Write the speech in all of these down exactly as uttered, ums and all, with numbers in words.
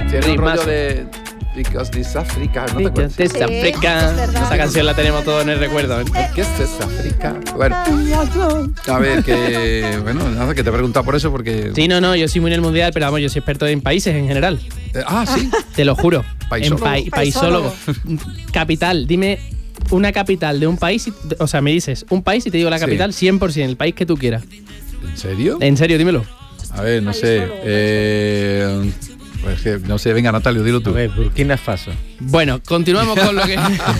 Tiene un Ritmazo. rollo de... Because this Africa, ¿no te acuerdas? This Sí, Africa. es verdad. Esa canción la tenemos todos en el recuerdo. ¿eh? ¿Qué es this Africa? Bueno, a ver, que... Bueno, nada, que te he preguntado por eso porque... Sí, no, no, yo soy muy en el mundial, pero vamos, yo soy experto en países en general. Eh, ah, sí. Te lo juro. Paisólogo. En pa- paisólogo. Capital, dime una capital de un país, y- o sea, me dices un país y te digo la Sí. capital cien por ciento, el país que tú quieras. ¿En serio? En serio, dímelo. A ver, no sé. Eh... Pues que, no sé, venga, Natalio, dilo tú. A ver, Burkina Faso. Bueno, continuamos con lo que...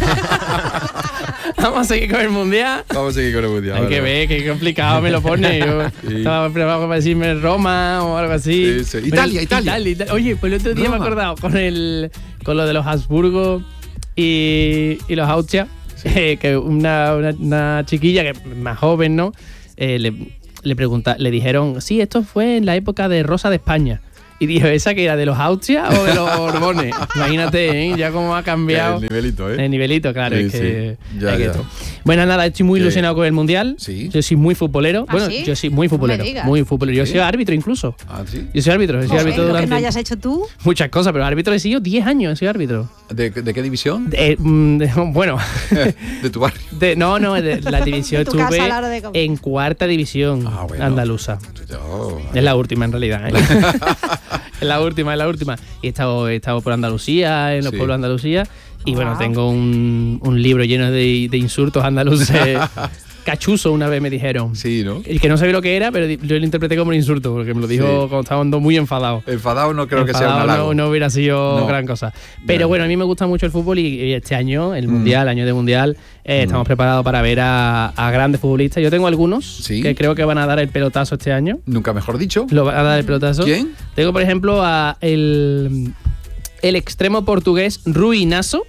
Vamos a seguir con el mundial. Vamos a seguir con el mundial. Hay vale, que vale. ver, qué complicado me lo pone. Yo Sí. estaba preparado para decirme Roma o algo así. Sí, sí. Pero- Italia, Italia. Italia. Oye, pues el otro día me Roma. he acordado con, el, con lo de los Habsburgo y, y los Austria, eh, que una, una, una chiquilla que es más joven, ¿no? Eh, le, le, pregunta, le dijeron, sí, esto fue en la época de Rosa de España. Y dijo, ¿esa que era de los Austria o de los Borbones? Imagínate, ¿eh? Ya cómo ha cambiado. El nivelito, ¿eh? El nivelito, claro. Sí, es que, sí. Ya, hay que ya. todo. Bueno, nada, estoy muy ¿Qué? ilusionado con el Mundial. Sí. Yo soy muy futbolero. ¿Ah, bueno, sí? yo soy muy futbolero. No me digas. Muy futbolero. Yo ¿Sí? soy árbitro incluso. Ah, sí. Yo soy árbitro. Yo soy Joder, árbitro lo que durante no hayas hecho tú. muchas cosas, pero árbitro he sido diez años, he sido árbitro. ¿De, de qué división? Eh, mm, de- bueno, De tu barrio. de- no, no, de la división De tu casa estuve a la hora de comer. en cuarta división Ah, bueno. andaluza. Yo, Es la última en realidad. ¿eh? es la última, es la última. Y he estado, he estado por Andalucía, en los Sí. pueblos de Andalucía. Y bueno, Wow. tengo un, un libro lleno de, de insultos andaluces. Cachuzo, una vez me dijeron. sí, ¿no? El que no sabía lo que era, pero di- yo lo interpreté como un insulto, porque me lo dijo Sí. cuando estaba ando muy enfadado. Enfadado no creo que sea un Enfadado halago. no, no hubiera sido No. gran cosa. Pero Ya. bueno, a mí me gusta mucho el fútbol y, y este año, el Mm. Mundial, año de Mundial, eh, Mm. estamos preparados para ver a, a grandes futbolistas. Yo tengo algunos Sí. que creo que van a dar el pelotazo este año. Nunca mejor dicho. Lo van a dar el pelotazo. ¿Quién? Tengo, por ejemplo, a el, el extremo portugués Ruinaso.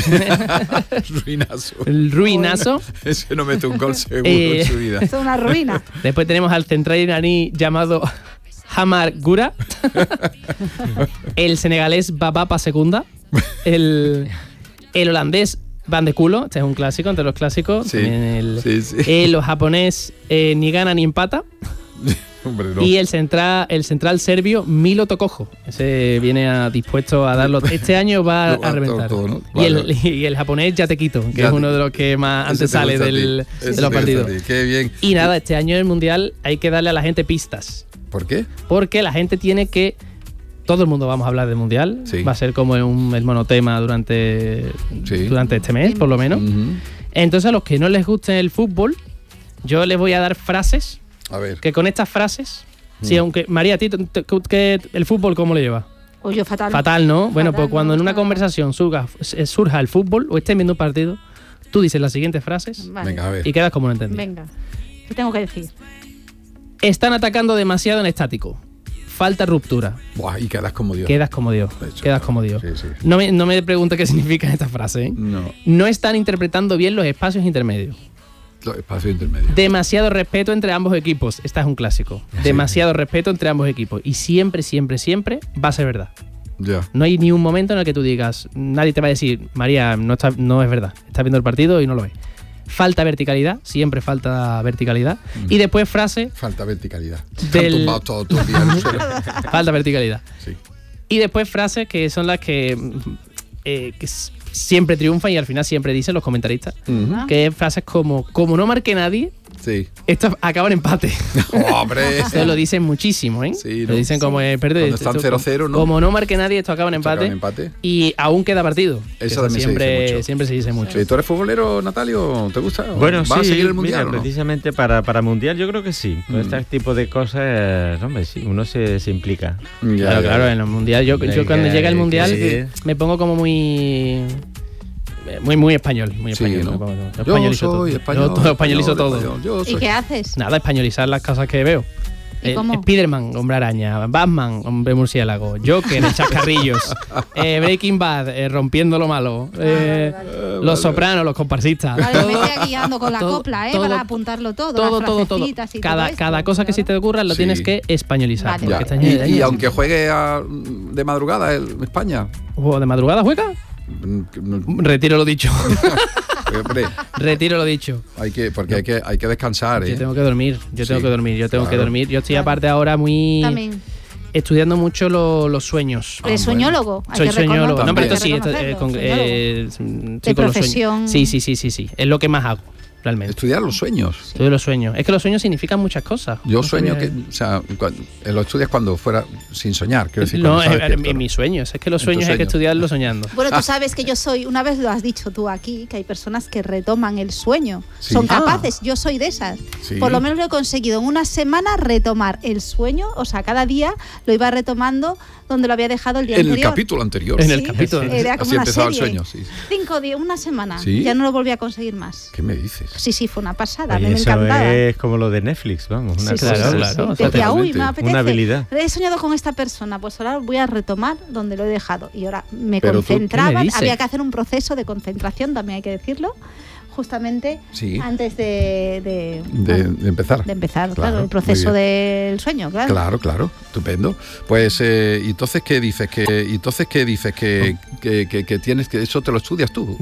Ruinazo. El Ruinaso. Ese no mete un gol seguro Eh. en su vida. Esto es una ruina. Después tenemos al central iraní llamado Hamar Gura. El senegalés Babapa Segunda. El, el holandés Van de Culo. Este es un clásico, entre los clásicos. Sí, También el, sí, sí. el japonés eh, ni gana ni empata. Hombre, no. Y el central, el central serbio Milo Tokojo. Ese viene a- dispuesto a darlo. Este año va Lo va a a reventar. todo, ¿no? y, el, Vale. y el japonés Yatekito, que Ya es te- uno de los que más Ese antes te sale gusta a ti. del, Ese de te los gusta a partidos. ti. Qué bien. Y nada, este año en el Mundial hay que darle a la gente pistas. ¿Por qué? Porque la gente tiene que... Todo el mundo vamos a hablar del Mundial. Sí. Va a ser como un, el monotema durante, Sí. durante este mes, por lo menos. Ujú. Entonces, a los que no les guste el fútbol, yo les voy a dar frases A ver. que con estas frases... Mm. Sí, aunque... María, ¿a ti te- te- que el fútbol cómo lo llevas? O yo fatal. Fatal, ¿no? Bueno, Fatal, pues cuando no en una gusta. conversación surja, eh, surja el fútbol o estés viendo un partido, tú dices las siguientes frases Vale. Venga, a ver. y quedas como no entendí. Venga. ¿Qué tengo que decir? Están atacando demasiado en estático. Falta ruptura. Buah, y quedas como Dios. Quedas como Dios. De hecho, Quedas claro. como Dios. Sí, sí. No me, no me preguntes qué significa esta frase, ¿eh? No, No están interpretando bien los espacios intermedios. los espacios intermedios. Demasiado respeto entre ambos equipos. Esta es un clásico. Demasiado respeto entre ambos equipos. Y siempre, siempre, siempre va a ser verdad. Ya. No hay ni un momento en el que tú digas, nadie te va a decir, María, no, está, no es verdad. Estás viendo el partido y no lo ves. Falta verticalidad, siempre falta verticalidad. Mm. Y después frase, Falta verticalidad. Del- Han tumbado todo, todo el día en el suelo. falta verticalidad. Sí. Y después frases que son las que, eh, que s- siempre triunfan y al final siempre dicen los comentaristas. Ujú. Que es frases como, como no marque nadie, Sí. esto acaba en empate. ¡Hombre! Esto lo dicen muchísimo, ¿eh? Sí, Lo ¿no? dicen como eh, perde- Cuando están esto- cero cero, ¿no? Como no marque nadie, esto acaba en Esto acaba empate. en empate. Y aún queda partido. Que Eso también se siempre, dice mucho. siempre se dice mucho. Sí, ¿tú eres futbolero, Natalio? ¿Te gusta? Bueno, ¿Vas sí, a seguir el mundial mira, o no? precisamente para, para mundial yo creo que sí. Con Mm. este tipo de cosas, hombre, sí, uno se, se implica. Ya, Claro, ya, claro, ya. en el mundial. Yo, yo Venga, cuando llega el que mundial sí. me pongo como muy. Muy, muy español. Muy Sí, español. ¿no? me pongo- yo Yo españolizo soy todo. español. Yo todo españolizo español, todo. español, yo ¿Y soy- qué haces? Nada, españolizar las cosas que veo. ¿Y Eh, cómo? Spiderman, hombre araña. Batman, hombre murciélago. Joker, el chascarrillos. eh, Breaking Bad, eh, rompiendo lo malo. eh, Eh, Los vale. Sopranos, los comparsistas. Vale, me Todo- estoy guiando con la todo- copla, ¿eh? todo- para apuntarlo todo. todo, las todo, todo. frasecitas y Cada, todo esto, cada cosa que se te ocurra lo Sí. tienes que españolizar. Vale. porque Ya. este año- Y, año- y aunque juegue a- de madrugada el España. ¿O de madrugada juega? mm, no- Retiro lo dicho. hombre, Retiro lo dicho. hay que, porque hay que, hay que descansar, ¿eh? Yo tengo que dormir, yo tengo Sí, que dormir, yo tengo que claro. dormir. Yo estoy Claro. aparte ahora muy También. estudiando mucho lo- los sueños. Eres sueñólogo. hay Soy que sueñólogo. reconocerlo, No, pero hay esto que sí, esto, eh, reconocerlo, con- sueñólogo. eh, soy De con los profesión. sueños. Sí, sí, sí, sí, sí. Es lo que más hago, realmente. Estudiar los sueños. Estudio los sueños. Es que los sueños significan muchas cosas. Yo No sueño que, sabía- o sea, cuando, lo estudias cuando fuera sin soñar, quiero decir. No, cuando estás en, despierto, en ¿no? mis sueños. Es que los En tus sueños hay que sueños. estudiarlos soñando. Bueno, Ah. tú sabes que yo soy, una vez lo has dicho tú aquí, que hay personas que retoman el sueño. Sí. Son Ah. capaces, yo soy de esas. Sí. Por lo menos lo he conseguido en una semana retomar el sueño, o sea, cada día lo iba retomando donde lo había dejado el día En el anterior. capítulo anterior. En el Sí, capítulo. Era como Así una empezaba el serie. sueño, sí. Cinco días, una semana. ¿Sí? Ya no lo volví a conseguir más. ¿Qué me dices? Sí, sí, fue una pasada. A Oye, mí me eso encantaba. es como lo de Netflix, vamos. Una Sí, cosa sí, claro, sí, claro, sí. o sea, Decía, uy, totalmente. me apetece. Una habilidad. He soñado con esta persona, pues ahora voy a retomar donde lo he dejado. Y ahora me Pero tú, ¿qué me concentraba, dices? había que hacer un proceso de concentración, también hay que decirlo, justamente Sí. antes de, de, De, de empezar. de empezar, Claro, claro, el muy proceso bien. del sueño, claro. Claro, claro, estupendo. Pues, eh, ¿y entonces qué dices? Que, ¿y entonces qué dices? Que, que, que, que tienes que eso te lo estudias tú.